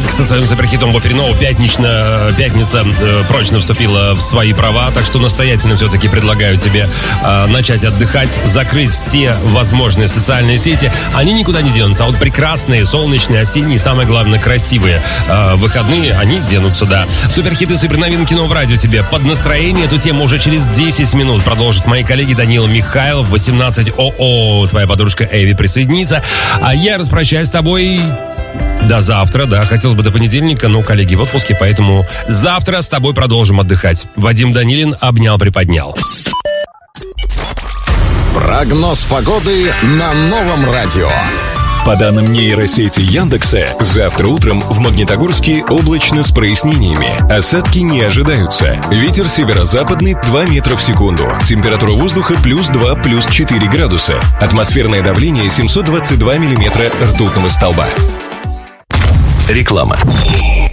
Яндекс со своим суперхитом в эфире. Пятница прочно вступила в свои права, так что настоятельно все-таки предлагаю тебе начать отдыхать, закрыть все возможные социальные сети. Они никуда не денутся, а вот прекрасные, солнечные, осенние, самое главное, красивые выходные, они денутся, да. Суперхиты, суперновинки нового радио тебе под настроение. Эту тему уже через 10 минут продолжат мои коллеги Данила Михайлов, 18 ООО, твоя подружка Эви присоединится. А я распрощаюсь с тобой до завтра, да, хотелось бы до понедельника, но коллеги в отпуске, поэтому завтра с тобой продолжим отдыхать. Вадим Данилин обнял-приподнял. Прогноз погоды на новом радио. По данным нейросети Яндекса, завтра утром в Магнитогорске облачно с прояснениями. Осадки не ожидаются. Ветер северо-западный 2 метра в секунду. Температура воздуха +2, +4 градуса. Атмосферное давление 722 миллиметра ртутного столба. Реклама.